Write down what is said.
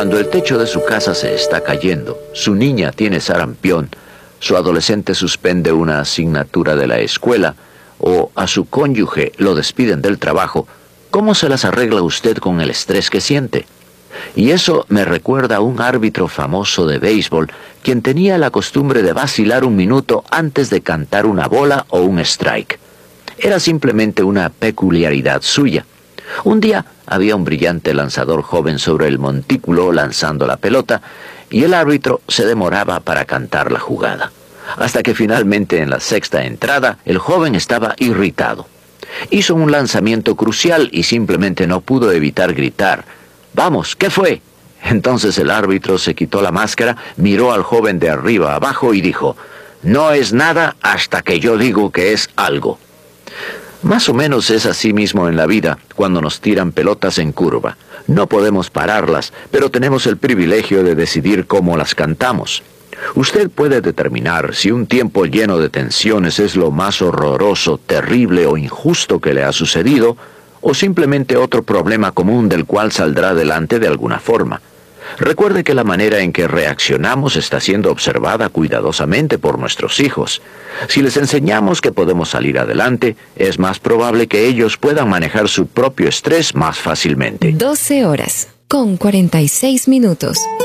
Cuando el techo de su casa se está cayendo, su niña tiene sarampión, su adolescente suspende una asignatura de la escuela o a su cónyuge lo despiden del trabajo, ¿cómo se las arregla usted con el estrés que siente? Y eso me recuerda a un árbitro famoso de béisbol, quien tenía la costumbre de vacilar un minuto antes de cantar una bola o un strike. Era simplemente una peculiaridad suya. Un día había un brillante lanzador joven sobre el montículo lanzando la pelota, y el árbitro se demoraba para cantar la jugada. Hasta que finalmente en la sexta entrada el joven estaba irritado. Hizo un lanzamiento crucial y simplemente no pudo evitar gritar: «¡Vamos! ¿Qué fue?». Entonces el árbitro se quitó la máscara, miró al joven de arriba abajo y dijo: «No es nada hasta que yo digo que es algo». Más o menos es así mismo en la vida, cuando nos tiran pelotas en curva. No podemos pararlas, pero tenemos el privilegio de decidir cómo las cantamos. Usted puede determinar si un tiempo lleno de tensiones es lo más horroroso, terrible o injusto que le ha sucedido, o simplemente otro problema común del cual saldrá adelante de alguna forma. Recuerde que la manera en que reaccionamos está siendo observada cuidadosamente por nuestros hijos. Si les enseñamos que podemos salir adelante, es más probable que ellos puedan manejar su propio estrés más fácilmente. 12 horas con 46 minutos.